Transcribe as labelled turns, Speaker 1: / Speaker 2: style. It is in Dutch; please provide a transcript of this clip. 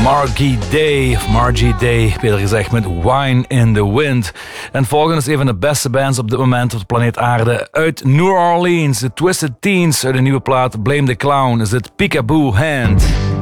Speaker 1: Margie Day, beter gezegd, met Wine in the Wind. En volgende is een van de beste bands op dit moment op de planeet Aarde. Uit New Orleans, de Twisted Teens, uit de nieuwe plaat Blame the Clown, is het Peekaboo Hand.